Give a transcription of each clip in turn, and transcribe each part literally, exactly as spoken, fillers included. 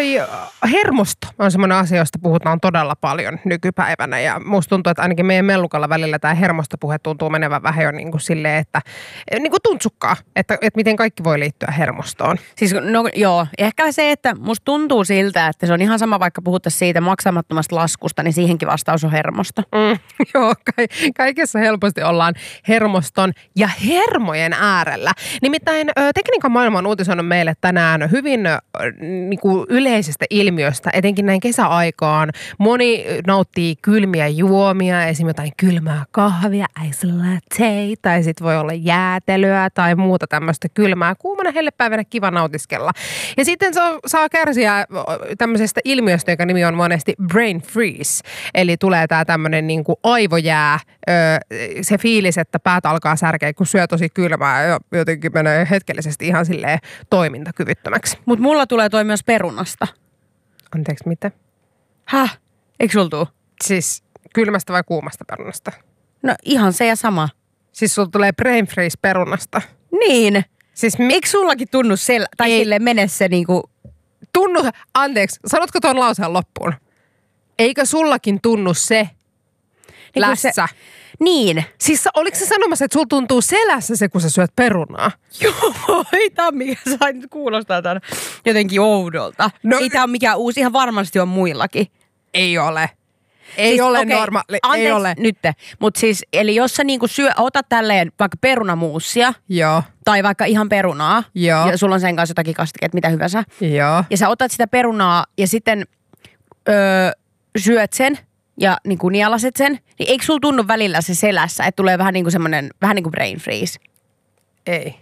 toi hermosto on semmoinen asia, josta puhutaan todella paljon nykypäivänä. Ja musta tuntuu, että ainakin meidän mellukalla välillä tämä hermostopuhe tuntuu menevän vähän jo niin kuin silleen, että niin kuin tuntsukkaa, että, että miten kaikki voi liittyä hermostoon. Siis no joo, ehkä se, että musta tuntuu siltä, että se on ihan sama vaikka puhuttaisiin siitä maksamattomasta laskusta, niin siihenkin vastaus on hermosto. Mm, joo, ka- kaikessa helposti ollaan hermoston ja hermojen äärellä. Nimittäin tekniikan maailma on uutisoinut meille tänään hyvin niin kuin yleisestä ilmiöstä, etenkin näin kesäaikaan. Moni nauttii kylmiä juomia, esimerkiksi jotain kylmää kahvia, ice latte, tai sitten voi olla jäätelyä tai muuta tämmöistä kylmää. Kuumana hellepäivänä kiva nautiskella. Ja sitten saa, saa kärsiä tämmöisestä ilmiöstä, joka nimi on monesti brain freeze. Eli tulee tää tämmöinen niin kuin aivojää, se fiilis, että päät alkaa särkeä, kun syö tosi kylmää ja jotenkin menee hetkellisesti ihan silleen toimintakyvyttömäksi. Mut mulla tulee toi myös perunasta. Anteeksi, mitä? Häh? Eikö sul tuu? Siis kylmästä vai kuumasta perunasta? No ihan se ja sama. Siis sulla tulee brain freeze perunasta? Niin. Siis mi- Eikö sullakin tunnu sel- tai Ei. silleen mene se niinku... Tunnu, anteeksi, sanotko tuon lauseen loppuun? Eikö sullakin tunnu se Niin lässä? se- Niin. Siis oliko se sanomassa, että sulla tuntuu selässä se, kun sä syöt perunaa? Joo, ei tää on mikä sai nyt kuulostaa tämän jotenkin oudolta. No- No, ei tää ole mikään uusi, ihan varmasti on muillakin. Ei ole. Ei Siis, ole okei, normaali. Anteeksi Ei ole. nyt. Mutta siis, eli jos sä niinku syö, otat tälleen vaikka perunamuussia Joo, tai vaikka ihan perunaa. Joo. Ja sulla on sen kanssa jotakin kastikkeet, mitä hyvänsä. joo. Ja sä otat sitä perunaa ja sitten öö, syöt sen ja niin kuin nialaset sen. Niin eikö sulla tunnu välillä se selässä, että tulee vähän niin kuin semmoinen, vähän niin kuin brain freeze? Ei.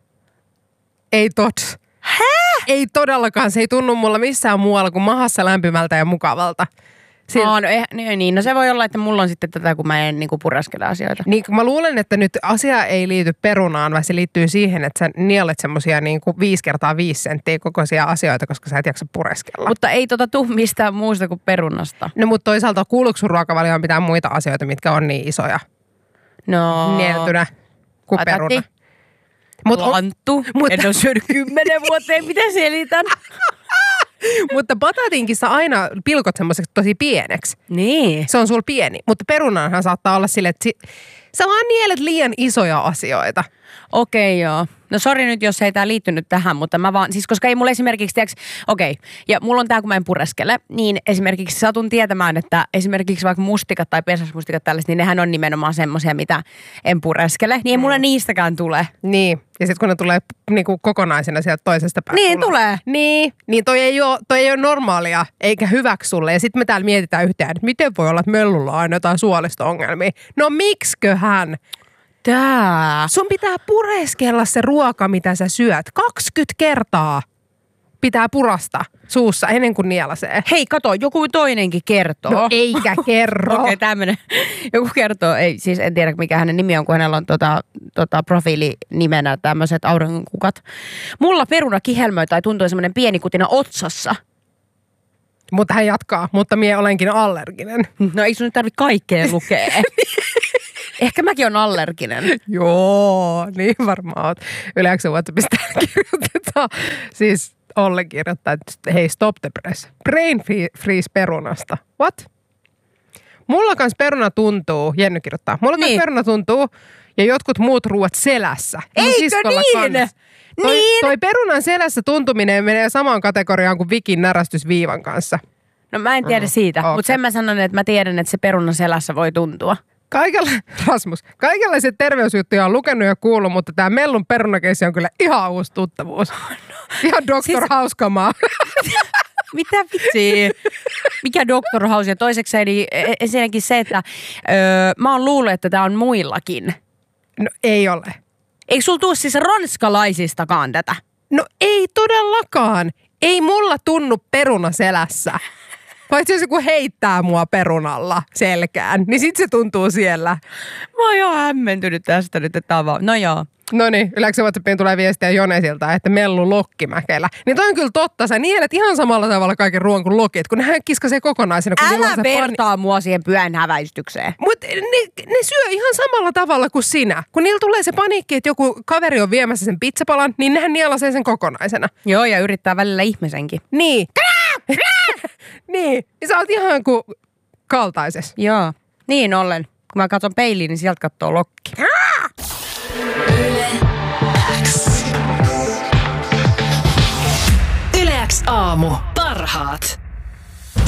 Ei tot. Hää? Ei todellakaan. Se ei tunnu mulla missään muualla kuin mahassa lämpimältä ja mukavalta. Sil- Aa, no, eh, niin, niin, no se voi olla, että mulla on sitten tätä, kun mä en niin kuin pureskele asioita. Niin, mä luulen, että nyt asia ei liity perunaan, vaan se liittyy siihen, että sä nielet semmosia niin kuin viisi kertaa viisi senttiä kokoisia asioita, koska sä et jaksa pureskella. Mutta ei tota tuu mistään muusta kuin perunasta. No mutta toisaalta kuuluuko sun ruokavalioon mitään muita asioita, mitkä on niin isoja No. nieltynä kuin Patatti. peruna? Mut on- Lanttu. Mutta- En ole syönyt kymmenen vuoteen. Mitä selitän? Mutta batatinkin sä aina pilkot semmoiseksi tosi pieneksi. Niin. Se on sul pieni. Mutta perunaanhan saattaa olla silleen, että si- sä vaan nielet liian isoja asioita. Okei, joo. No sori nyt, jos ei tää liittynyt tähän, mutta mä vaan, siis koska ei mulla esimerkiksi, tiiäks, okei, ja mulla on tää, kun mä en pureskele, niin esimerkiksi satun tietämään, että esimerkiksi vaikka mustikat tai pesasmustikat tällaiset, niin nehän on nimenomaan semmoisia, mitä en pureskele, niin ei mulla niistäkään tule. Niin. Ja sitten kun ne tulee niinku kokonaisena sieltä toisesta päästä. Niin ulos. tulee. Niin. Niin toi ei ole, toi ei ole normaalia, eikä hyväksi sulle. Ja sitten me täällä mietitään yhteen, että miten voi olla, että mellulla on aina jotain suolisto-ongelmia. No miksiköhän? Tää. Sun pitää pureskella se ruoka, mitä sä syöt. kaksikymmentä kertaa pitää purasta suussa ennen kuin nielasee. Hei, kato, joku toinenkin kertoo. No eikä kerro. Okei, okay, tämmönen. Joku kertoo, ei, siis en tiedä mikä hänen nimi on, kun hänellä on tota, tota profiilinimenä tämmöiset auringonkukat. Mulla peruna kihelmöi tai tuntui semmoinen pieni kutina otsassa. Mutta hän jatkaa, mutta mie olenkin allerginen. No ei sun nyt tarvitse kaikkea lukea. Ehkä mäkin on allerginen. Joo, niin varmaan oot. Yleensä WhatsAppista kirjoitetaan. Siis Olle kirjoittaa, että hei stop the press. Brain freeze perunasta. What? Mulla kans peruna tuntuu, Jenny kirjoittaa, mulla kans Niin. peruna tuntuu ja jotkut muut ruuat selässä. Mun Eikö siskolla niin? kans. Toi, Niin. toi perunan selässä tuntuminen menee samaan kategoriaan kuin Vikin närästysviivan kanssa. No mä en tiedä Mm, siitä, okei. mutta sen mä sanon, että mä tiedän, että se peruna selässä voi tuntua. Kaikella, Rasmus, kaikenlaisia terveysjuttuja on lukenut ja kuullut, mutta tämä mellun perunakeissi on kyllä ihan uusi tuttavuus. Ihan doktor Siis- Hauskamaa. Mitä vitsiä? Mikä Doctor House? Ja toiseksi eli ensinnäkin se, että öö, mä oon luullut, että tää on muillakin. No ei ole. Eikö sul tuu siis ranskalaisistakaan tätä? No ei todellakaan. Ei mulla tunnu peruna selässä. Paitsi jos joku heittää mua perunalla selkään, niin sit se tuntuu siellä. Mä oon ihan hämmentynyt tästä nyt, että tää on vaan. No joo. No niin, yleensä WhatsAppiin tulee viestiä Jonesilta, että mellu lokkimäkelä. Niin toi on kyllä totta. Sä nielet ihan samalla tavalla kaiken ruoan kuin lokit, kun nehän kiskasee kokonaisena. Kun niillä on Älä se pani- vertaa mua siihen pyhän häväistykseen. Mutta ne, ne syö ihan samalla tavalla kuin sinä. Kun niillä tulee se paniikki, että joku kaveri on viemässä sen pizzapalan, niin nehän nielasee sen kokonaisena. Joo, ja yrittää välillä ihmisenkin. Niin. niin, niin sä oot ihan kuin kaltaisessa. Joo, niin ollen. Kun mä katson peiliin, niin sieltä katsoo lokki. Yle X. Yle X aamu. Parhaat.